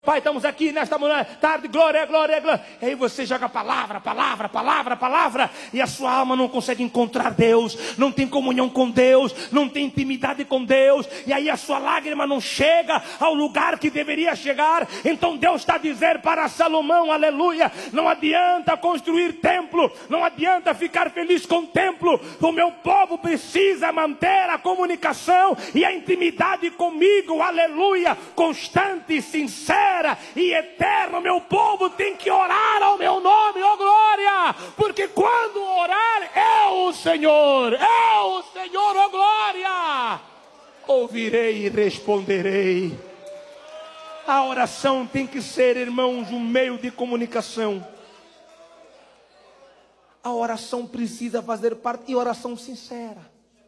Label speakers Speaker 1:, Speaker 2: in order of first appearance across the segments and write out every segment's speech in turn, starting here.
Speaker 1: Pai, estamos aqui nesta manhã, tarde, glória, glória, glória. E aí você joga palavra, e a sua alma não consegue encontrar Deus, não tem comunhão com Deus, não tem intimidade com Deus, e aí a sua lágrima não chega ao lugar que deveria chegar. Então Deus está dizendo para Salomão, aleluia, não adianta construir templo, não adianta ficar feliz com o templo, o meu povo precisa manter a comunicação e a intimidade comigo, aleluia, constante e sincera e eterno. Meu povo tem que orar ao meu nome, ó glória, porque quando orar, eu o Senhor, ó glória, ouvirei e responderei. A oração tem que ser, irmãos, um meio de comunicação. A oração precisa fazer parte, e oração sincera,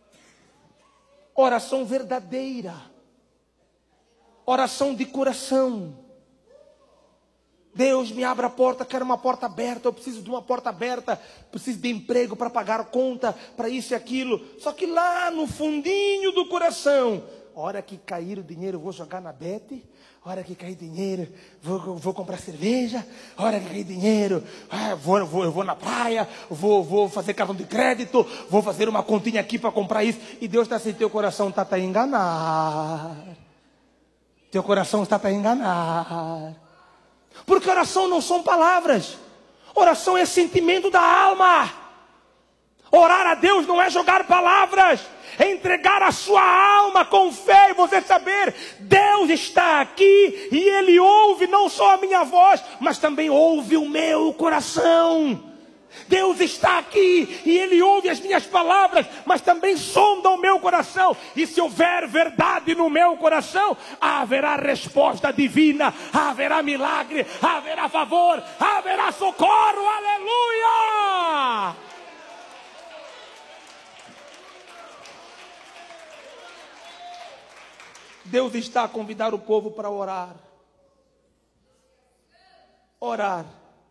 Speaker 1: oração verdadeira, oração de coração. Deus, me abra a porta, quero uma porta aberta, eu preciso de uma porta aberta, preciso de emprego para pagar a conta, para isso e aquilo. Só que lá no fundinho do coração, a hora que cair o dinheiro, eu vou jogar na Bet. A hora que cair dinheiro, vou comprar cerveja. A hora que cair dinheiro, eu vou na praia, vou fazer cartão de crédito, vou fazer uma continha aqui para comprar isso. E Deus está assim, teu coração está a enganar. Teu coração está a enganar. Porque oração não são palavras. Oração é sentimento da alma. Orar a Deus não é jogar palavras, é entregar a sua alma com fé e você saber, Deus está aqui e Ele ouve não só a minha voz, mas também ouve o meu coração. Deus está aqui e Ele ouve as minhas palavras, mas também sonda o meu coração. E se houver verdade no meu coração, haverá resposta divina, haverá milagre, haverá favor, haverá socorro, aleluia! Deus está a convidar o povo para orar. Orar.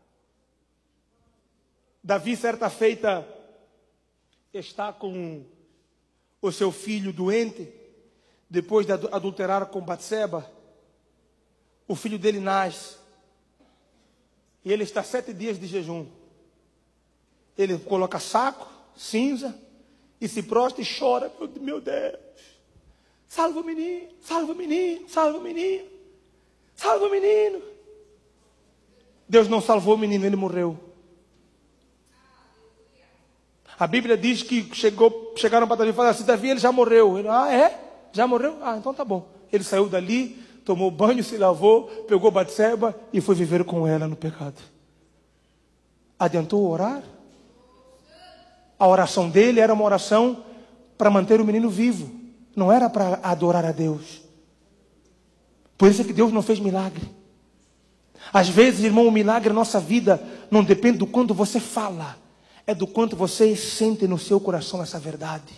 Speaker 1: Davi, certa feita, está com o seu filho doente, depois de adulterar com Batseba. O filho dele nasce, e ele está 7 dias de jejum. Ele coloca saco, cinza, e se prostra e chora. Meu Deus, salva o menino, salva o menino, salva o menino, salva o menino. Deus não salvou o menino, ele morreu. A Bíblia diz que chegaram para Davi e falaram assim, Davi, ele já morreu. Ele, já morreu? Então tá bom. Ele saiu dali, tomou banho, se lavou, pegou Batseba e foi viver com ela no pecado. Adiantou orar? A oração dele era uma oração para manter o menino vivo. Não era para adorar a Deus. Por isso é que Deus não fez milagre. Às vezes, irmão, o milagre na nossa vida não depende do quanto você fala. É do quanto você sente no seu coração essa verdade.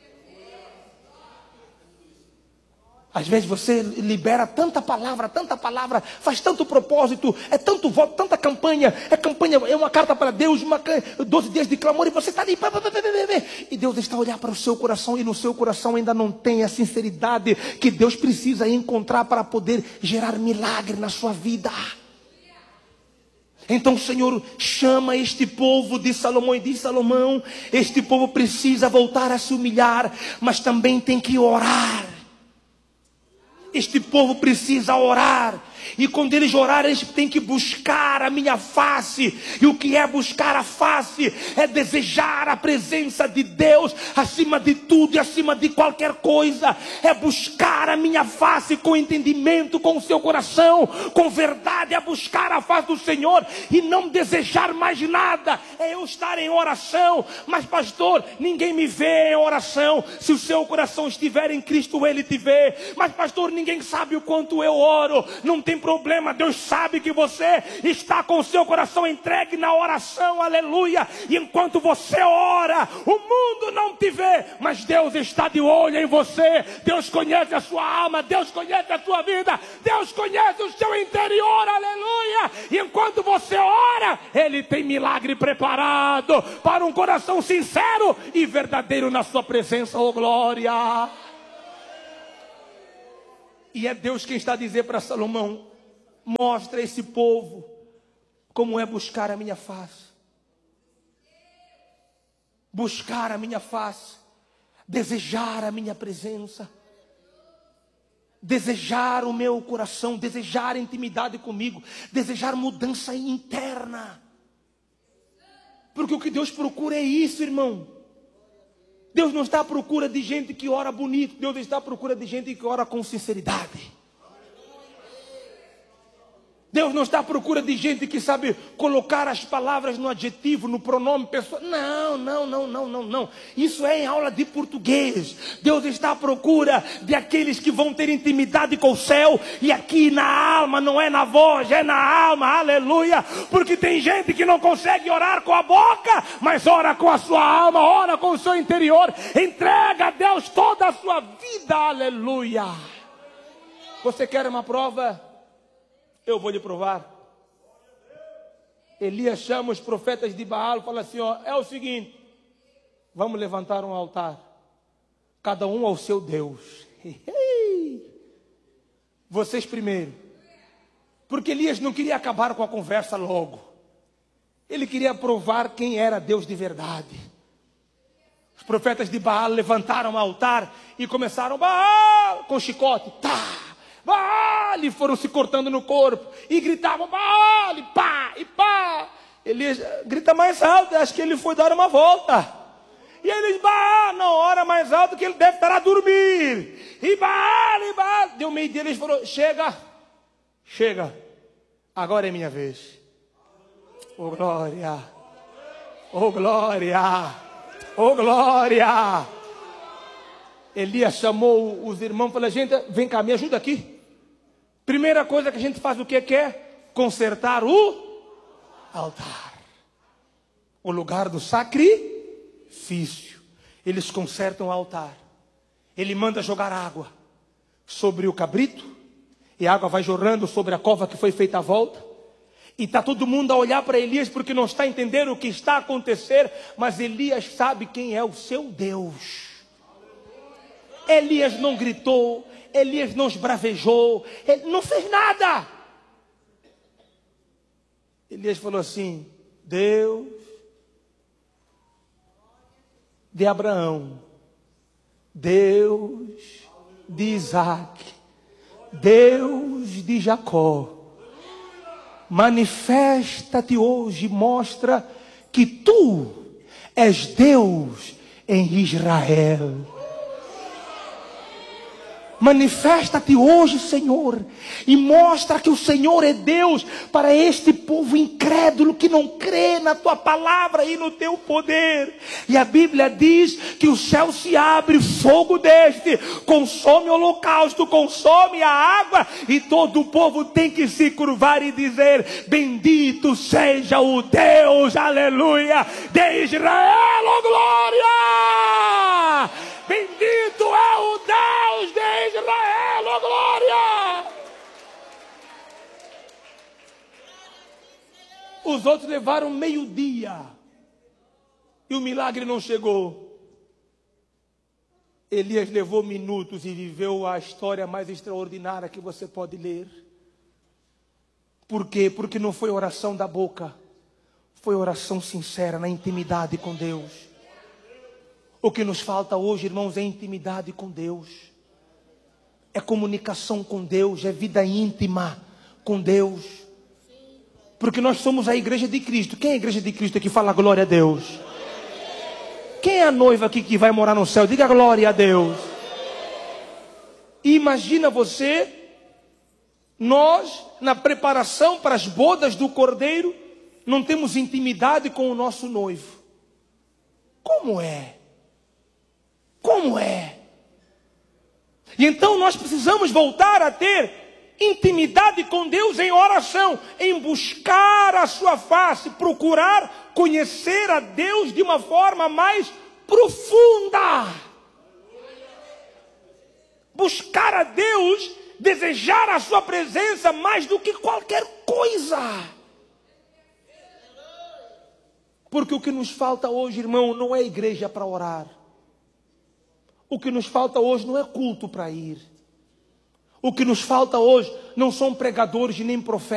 Speaker 1: Às vezes você libera tanta palavra, faz tanto propósito, é tanto voto, tanta campanha, é uma carta para Deus, 12 dias de clamor, e você está ali, e Deus está a olhar para o seu coração, e no seu coração ainda não tem a sinceridade que Deus precisa encontrar para poder gerar milagre na sua vida. Então o Senhor chama este povo de Salomão e diz, Salomão, este povo precisa voltar a se humilhar, mas também tem que orar. Este povo precisa orar. E quando eles orarem, eles têm que buscar a minha face. E o que é buscar a face? É desejar a presença de Deus acima de tudo e acima de qualquer coisa. É buscar a minha face com entendimento, com o seu coração, com verdade. É buscar a face do Senhor e não desejar mais nada. É eu estar em oração. Mas pastor, ninguém me vê em oração. Se o seu coração estiver em Cristo, Ele te vê. Mas pastor, ninguém sabe o quanto eu oro. Não tem problema, Deus sabe que você está com o seu coração entregue na oração, aleluia. E enquanto você ora, o mundo não te vê, mas Deus está de olho em você. Deus conhece a sua alma, Deus conhece a sua vida, Deus conhece o seu interior, aleluia. E enquanto você ora, Ele tem milagre preparado para um coração sincero e verdadeiro na sua presença, oh glória. E é Deus quem está a dizer para Salomão, mostra a esse povo como é buscar a minha face. Buscar a minha face, desejar a minha presença, desejar o meu coração, desejar intimidade comigo, desejar mudança interna. Porque o que Deus procura é isso, irmão. Deus não está à procura de gente que ora bonito, Deus está à procura de gente que ora com sinceridade. Deus não está à procura de gente que sabe colocar as palavras no adjetivo, no pronome pessoal. Não. Isso é em aula de português. Deus está à procura de aqueles que vão ter intimidade com o céu. E aqui na alma, não é na voz, é na alma. Aleluia. Porque tem gente que não consegue orar com a boca, mas ora com a sua alma, ora com o seu interior. Entrega a Deus toda a sua vida. Aleluia. Você quer uma prova? Eu vou lhe provar. Elias chama os profetas de Baal e fala assim, ó, é o seguinte, vamos levantar um altar, cada um ao seu Deus. Vocês primeiro. Porque Elias não queria acabar com a conversa logo. Ele queria provar quem era Deus de verdade. Os profetas de Baal levantaram o altar e começaram, Baal, com chicote, tá. Baal, e foram se cortando no corpo, e gritavam, Baal, e pá, e pá. Elias grita mais alto, acho que ele foi dar uma volta. E eles, Baal, não, ora mais alto que ele deve estar a dormir. E Baal, deu meio-dia, eles falaram, chega, agora é minha vez. Oh glória, oh glória, oh glória. Elias chamou os irmãos e falou, gente, vem cá, me ajuda aqui. Primeira coisa que a gente faz, o que é? Consertar o altar. O lugar do sacrifício. Eles consertam o altar. Ele manda jogar água sobre o cabrito. E a água vai jorrando sobre a cova que foi feita à volta. E está todo mundo a olhar para Elias porque não está entendendo o que está a acontecer. Mas Elias sabe quem é o seu Deus. Elias não gritou, Elias não esbravejou, ele não fez nada. Elias falou assim, Deus de Abraão, Deus de Isaac, Deus de Jacó, manifesta-te hoje, mostra que tu és Deus em Israel. Manifesta-te hoje, Senhor, e mostra que o Senhor é Deus para este povo incrédulo que não crê na tua palavra e no teu poder. E a Bíblia diz que o céu se abre, fogo desce, consome o holocausto, consome a água, e todo o povo tem que se curvar e dizer, bendito seja o Deus, aleluia, de Israel, oh glória! Bendito é o Deus de Israel, oh glória! Os outros levaram meio-dia e o milagre não chegou. Elias levou minutos e viveu a história mais extraordinária que você pode ler. Por quê? Porque não foi oração da boca, foi oração sincera na intimidade com Deus. O que nos falta hoje, irmãos, é intimidade com Deus. É comunicação com Deus, é vida íntima com Deus. Porque nós somos a igreja de Cristo. Quem é a igreja de Cristo que fala glória a Deus? Quem é a noiva aqui que vai morar no céu? Diga glória a Deus. E imagina você, nós, na preparação para as bodas do Cordeiro, não temos intimidade com o nosso noivo. Como é? Como é? E então nós precisamos voltar a ter intimidade com Deus em oração, em buscar a sua face, procurar conhecer a Deus de uma forma mais profunda. Buscar a Deus, desejar a sua presença mais do que qualquer coisa. Porque o que nos falta hoje, irmão, não é igreja para orar. O que nos falta hoje não é culto para ir. O que nos falta hoje não são pregadores nem profetas.